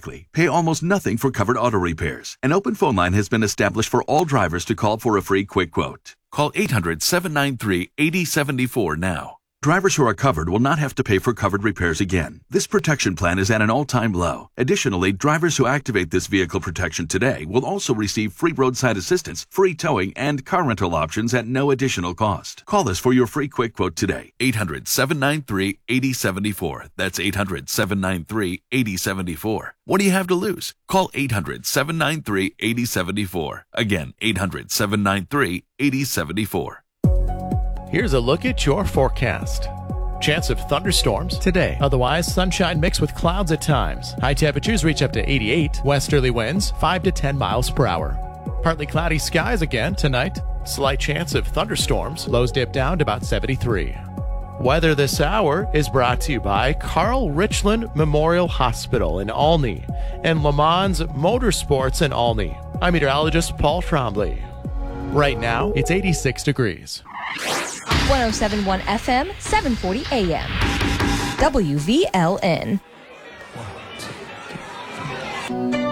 directly. Pay almost nothing for covered auto repairs. An open phone line has been established for all drivers to call for a free quick quote. Call 800-793-8074 now. Drivers who are covered will not have to pay for covered repairs again. This protection plan is at an all-time low. Additionally, drivers who activate this vehicle protection today will also receive free roadside assistance, free towing, and car rental options at no additional cost. Call us for your free quick quote today. 800-793-8074. That's 800-793-8074. What do you have to lose? Call 800-793-8074. Again, 800-793-8074. Here's a look at your forecast. Chance of thunderstorms today. Otherwise, sunshine mixed with clouds at times. High temperatures reach up to 88. Westerly winds 5 to 10 miles per hour. Partly cloudy skies again tonight. Slight chance of thunderstorms. Lows dip down to about 73. Weather this hour is brought to you by Carl Richland Memorial Hospital in Olney and Le Mans Motorsports in Olney. I'm meteorologist Paul Trombley. Right now, it's 86 degrees. 107.1 FM, 740 AM. WVLN.